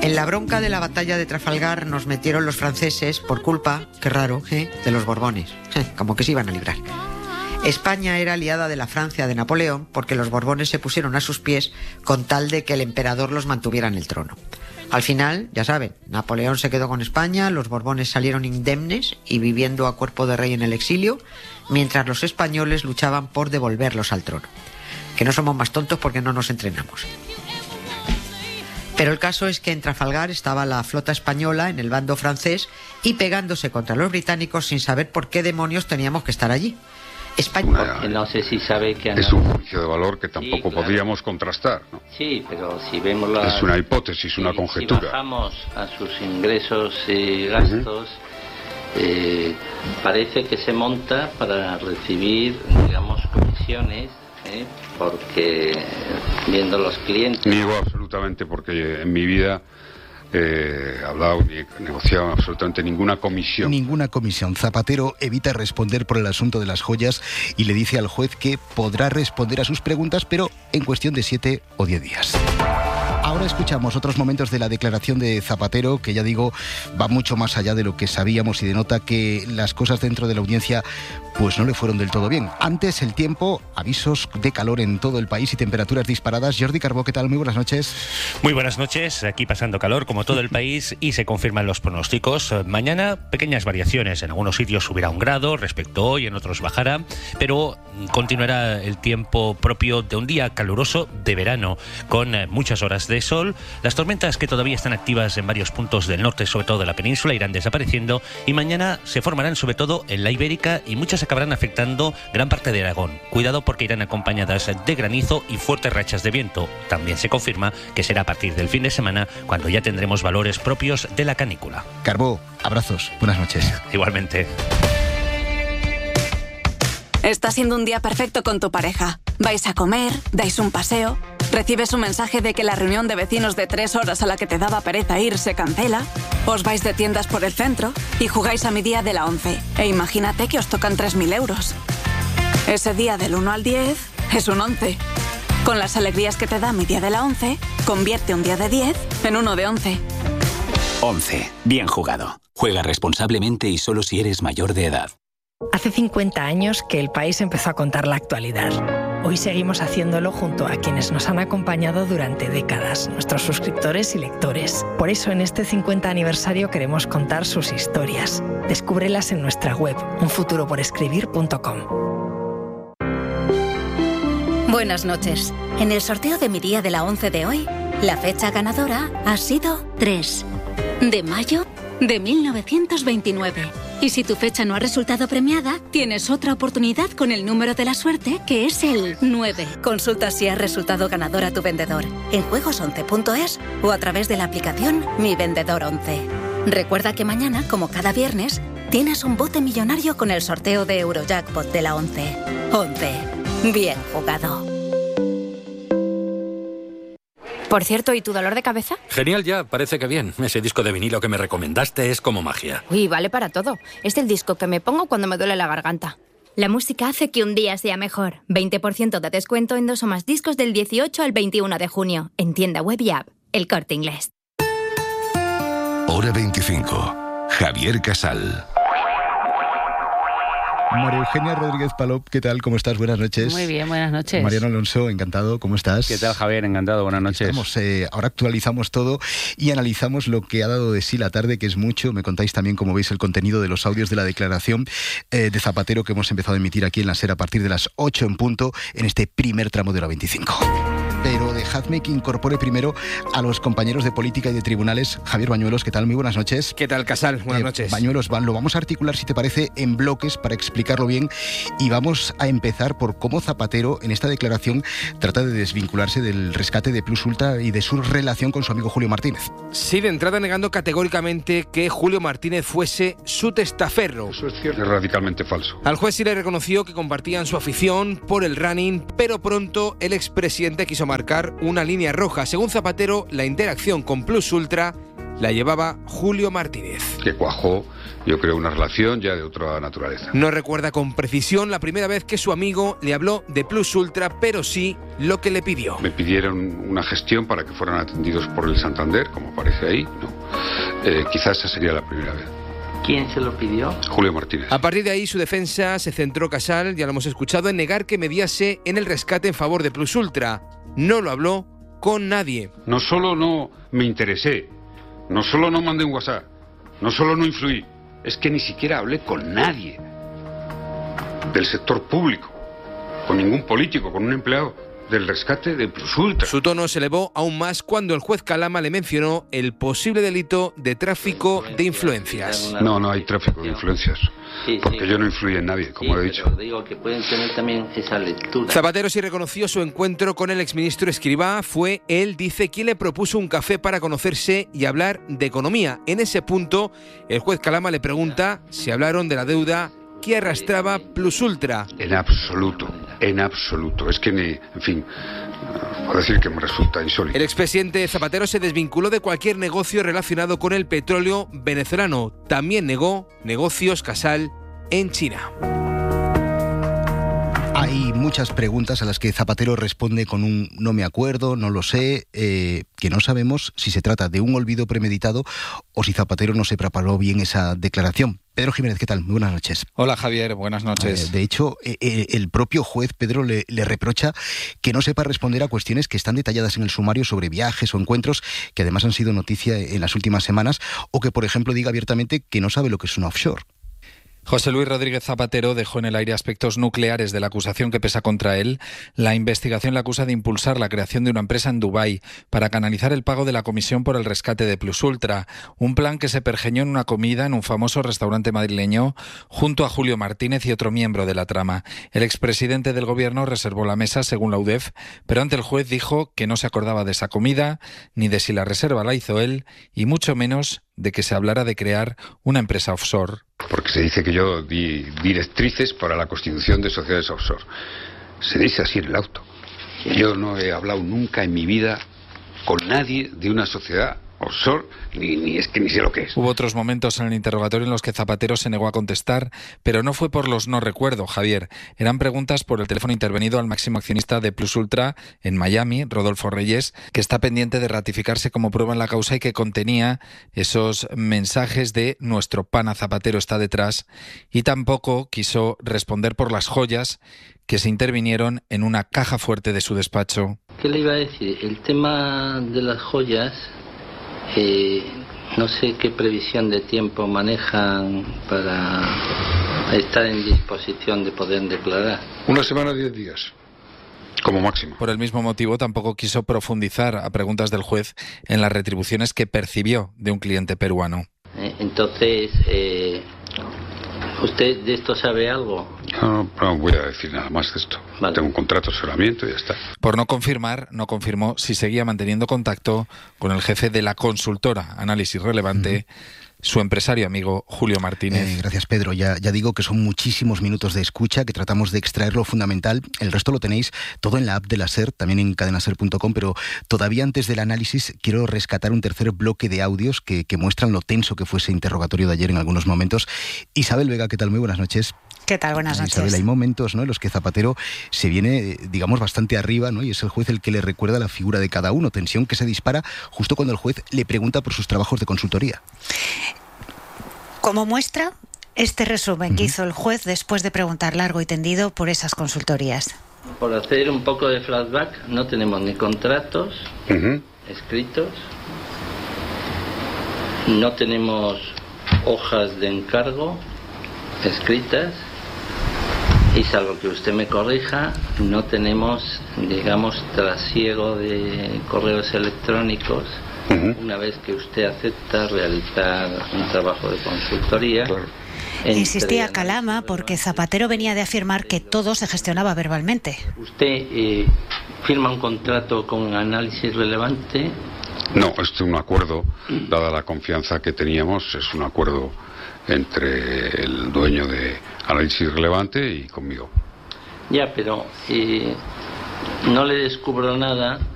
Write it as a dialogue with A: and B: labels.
A: En la bronca de la batalla de Trafalgar nos metieron los franceses por culpa, qué raro, de los Borbones. Como que se iban a librar. España era aliada de la Francia de Napoleón porque los Borbones se pusieron a sus pies con tal de que el emperador los mantuviera en el trono. Al final, ya saben, Napoleón se quedó con España, los Borbones salieron indemnes y viviendo a cuerpo de rey en el exilio, mientras los españoles luchaban por devolverlos al trono. Que no somos más tontos porque no nos entrenamos. Pero el caso es que en Trafalgar estaba la flota española en el bando francés y pegándose contra los británicos sin saber por qué demonios teníamos que estar allí. España...
B: No sé si sabe que...
C: Es un juicio de valor que tampoco podríamos contrastar, ¿no?
B: Sí, pero si vemos
C: Es una hipótesis, una conjetura.
B: Si bajamos a sus ingresos y gastos, parece que se monta para recibir, digamos, comisiones, porque viendo los clientes...
C: Niego absolutamente, porque en mi vida he hablado ni he negociado absolutamente ninguna comisión.
D: Ninguna comisión. Zapatero evita responder por el asunto de las joyas y le dice al juez que podrá responder a sus preguntas, pero en cuestión de 7 o 10 días. Ahora escuchamos otros momentos de la declaración de Zapatero, que ya digo, va mucho más allá de lo que sabíamos y denota que las cosas dentro de la audiencia pues no le fueron del todo bien. Antes, el tiempo, avisos de calor en todo el país y temperaturas disparadas. Jordi Carbó, ¿qué tal? Muy buenas noches.
E: Muy buenas noches, aquí pasando calor como todo el país y se confirman los pronósticos. Mañana pequeñas variaciones, en algunos sitios subirá 1 grado respecto a hoy, en otros bajará, pero continuará el tiempo propio de un día caluroso de verano, con muchas horas de sol. Las tormentas que todavía están activas en varios puntos del norte, sobre todo de la península, irán desapareciendo y mañana se formarán sobre todo en la Ibérica y muchas acabarán afectando gran parte de Aragón. Cuidado porque irán acompañadas de granizo y fuertes rachas de viento. También se confirma que será a partir del fin de semana cuando ya tendremos valores propios de la canícula.
D: Carbó, abrazos, buenas noches.
E: Igualmente.
F: Está siendo un día perfecto con tu pareja. Vais a comer, dais un paseo, recibes un mensaje de que la reunión de vecinos de 3 horas a la que te daba pereza ir se cancela, os vais de tiendas por el centro y jugáis a mi día de la 11. E imagínate que os tocan 3.000 euros. Ese día del 1 al 10 es un 11. Con las alegrías que te da mi día de la 11, convierte un día de 10 en uno de 11.
G: 11. Bien jugado. Juega responsablemente y solo si eres mayor de edad.
H: Hace 50 años que el país empezó a contar la actualidad. Hoy seguimos haciéndolo junto a quienes nos han acompañado durante décadas, nuestros suscriptores y lectores. Por eso en este 50 aniversario queremos contar sus historias. Descúbrelas en nuestra web, unfuturoporescribir.com.
I: Buenas noches. En el sorteo de mi día de la 11 de hoy, la fecha ganadora ha sido 3 de mayo de 1929. Y si tu fecha no ha resultado premiada, tienes otra oportunidad con el número de la suerte, que es el 9. Consulta si ha resultado ganador a tu vendedor en juegos11.es o a través de la aplicación Mi Vendedor 11. Recuerda que mañana, como cada viernes, tienes un bote millonario con el sorteo de Eurojackpot de la 11. 11. Bien jugado.
J: Por cierto, ¿y tu dolor de cabeza?
K: Genial ya, parece que bien. Ese disco de vinilo que me recomendaste es como magia.
J: Uy, vale para todo. Es el disco que me pongo cuando me duele la garganta.
L: La música hace que un día sea mejor. 20% de descuento en 2 o más discos del 18 al 21 de junio. En tienda web y app. El Corte Inglés.
M: Hora 25. Javier Casal.
D: María Eugenia Rodríguez Palop, ¿qué tal? ¿Cómo estás? Buenas noches.
N: Muy bien, buenas noches.
D: Mariano Alonso, encantado, ¿cómo estás?
O: ¿Qué tal, Javier? Encantado, buenas noches.
D: Ahora actualizamos todo y analizamos lo que ha dado de sí la tarde, que es mucho. Me contáis también, como veis, el contenido de los audios de la declaración de Zapatero que hemos empezado a emitir aquí en la SER a partir de las 8 en punto, en este primer tramo de hora 25. Pero dejadme que incorpore primero a los compañeros de política y de tribunales. Javier Bañuelos, ¿qué tal? Muy buenas noches.
P: ¿Qué tal, Casal? Buenas noches.
D: Bañuelos, lo vamos a articular, si te parece, en bloques para explicarlo bien y vamos a empezar por cómo Zapatero en esta declaración trata de desvincularse del rescate de Plus Ultra y de su relación con su amigo Julio Martínez.
P: Sí, de entrada negando categóricamente que Julio Martínez fuese su testaferro.
C: Eso es cierto. Es radicalmente falso.
P: Al juez sí le reconoció que compartían su afición por el running, pero pronto el expresidente quiso marcar una línea roja. Según Zapatero, la interacción con Plus Ultra la llevaba Julio Martínez.
C: Que cuajó yo creo, una relación ya de otra naturaleza.
P: No recuerda con precisión la primera vez que su amigo le habló de Plus Ultra, pero sí lo que le pidió.
C: Me pidieron una gestión para que fueran atendidos por el Santander, como aparece ahí, ¿no? Quizás esa sería la primera vez.
B: ¿Quién se lo pidió?
C: Julio Martínez.
P: A partir de ahí su defensa se centró, Casal, ya lo hemos escuchado, en negar que mediase en el rescate en favor de Plus Ultra. No lo habló con nadie.
C: No solo no me interesé, no solo no mandé un WhatsApp, no solo no influí, es que ni siquiera hablé con nadie del sector público, con ningún político, con un empleado del rescate de Plus Ultra.
P: Su tono se elevó aún más cuando el juez Calama le mencionó el posible delito de tráfico de influencias.
C: No hay tráfico de influencias, porque yo no influí en nadie, como he dicho.
B: Digo que pueden tener también esa lectura.
P: Zapatero sí reconoció su encuentro con el exministro Escrivá. Fue él, dice, quien le propuso un café para conocerse y hablar de economía. En ese punto, el juez Calama le pregunta si hablaron de la deuda que arrastraba Plus Ultra.
C: En absoluto. Es que en fin, puedo decir que me resulta insólito.
P: El expresidente Zapatero se desvinculó de cualquier negocio relacionado con el petróleo venezolano. También negó negocios, Casal, en China.
D: Hay muchas preguntas a las que Zapatero responde con un no me acuerdo, no lo sé, que no sabemos si se trata de un olvido premeditado o si Zapatero no se preparó bien esa declaración. Pedro Jiménez, ¿qué tal? Muy buenas noches.
N: Hola Javier, buenas noches.
D: De hecho, el propio juez Pedro le reprocha que no sepa responder a cuestiones que están detalladas en el sumario sobre viajes o encuentros que además han sido noticia en las últimas semanas, o que, por ejemplo, diga abiertamente que no sabe lo que es una offshore.
N: José Luis Rodríguez Zapatero dejó en el aire aspectos nucleares de la acusación que pesa contra él. La investigación le acusa de impulsar la creación de una empresa en Dubái para canalizar el pago de la comisión por el rescate de Plus Ultra, un plan que se pergeñó en una comida en un famoso restaurante madrileño junto a Julio Martínez y otro miembro de la trama. El expresidente del gobierno reservó la mesa, según la UDEF, pero ante el juez dijo que no se acordaba de esa comida, ni de si la reserva la hizo él, y mucho menos de que se hablara de crear una empresa offshore.
C: Porque se dice que yo di directrices para la constitución de sociedades offshore. Se dice así en el auto. Yo no he hablado nunca en mi vida con nadie de una sociedad offshore, ni es que ni sé lo que es.
N: Hubo otros momentos en el interrogatorio en los que Zapatero se negó a contestar, pero no fue por los no recuerdo, Javier. Eran preguntas por el teléfono intervenido al máximo accionista de Plus Ultra en Miami, Rodolfo Reyes, que está pendiente de ratificarse como prueba en la causa y que contenía esos mensajes de nuestro pana Zapatero está detrás, y tampoco quiso responder por las joyas que se intervinieron en una caja fuerte de su despacho.
B: ¿Qué le iba a decir? El tema de las joyas... no sé qué previsión de tiempo manejan para estar en disposición de poder declarar.
C: 1 semana, 10 días, como máximo.
N: Por el mismo motivo, tampoco quiso profundizar, a preguntas del juez, en las retribuciones que percibió de un cliente peruano.
B: Entonces, ¿usted de esto sabe algo?
C: No voy a decir nada más de esto. Vale. Tengo un contrato de asesoramiento y ya está.
N: Por no confirmar, no confirmó si seguía manteniendo contacto con el jefe de la consultora Análisis Relevante, su empresario amigo Julio Martínez.
D: Gracias, Pedro. Ya digo que son muchísimos minutos de escucha, que tratamos de extraer lo fundamental. El resto lo tenéis todo en la app de la SER, también en cadenaser.com, pero todavía antes del análisis quiero rescatar un tercer bloque de audios que muestran lo tenso que fue ese interrogatorio de ayer en algunos momentos. Isabel Vega, ¿qué tal? Muy buenas noches.
O: ¿Qué tal? Buenas noches.
D: Isabel, hay momentos, ¿no?, en los que Zapatero se viene, digamos, bastante arriba, ¿no?, y es el juez el que le recuerda la figura de cada uno. Tensión que se dispara justo cuando el juez le pregunta por sus trabajos de consultoría.
O: Como muestra, este resumen que hizo el juez después de preguntar largo y tendido por esas consultorías.
B: Por hacer un poco de flashback, no tenemos ni contratos escritos, no tenemos hojas de encargo escritas, y salvo que usted me corrija, no tenemos, digamos, trasiego de correos electrónicos una vez que usted acepta realizar un trabajo de consultoría.
O: Insistía Calama porque Zapatero venía de afirmar que todo se gestionaba verbalmente.
B: ¿Usted firma un contrato con Análisis Relevante?
C: No, es un acuerdo, dada la confianza que teníamos, es un acuerdo entre el dueño de Análisis Relevante y conmigo.
B: Ya, pero no le descubro nada